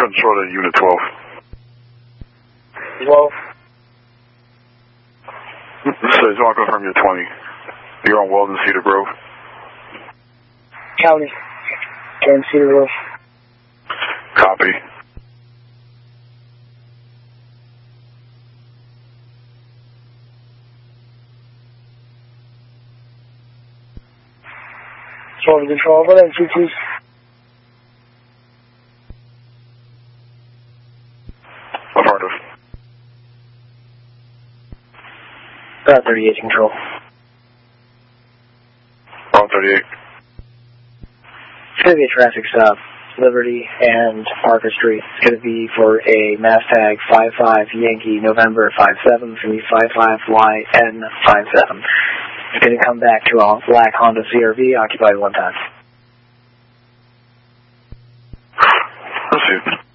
Control to Unit 12. 12. So I just want to confirm you're 20. You're on Weldon, Cedar Grove. County. And Cedar Grove. Copy. Control to Control, over there, G2. Affirmative. 38 Control. 138. It's going to be a traffic stop. Liberty and Parker Street. It's going to be for a mass tag 55 Yankee November 57. It's going to be 55YN57. It's going to come back to a black Honda CRV occupied one time. Proceed.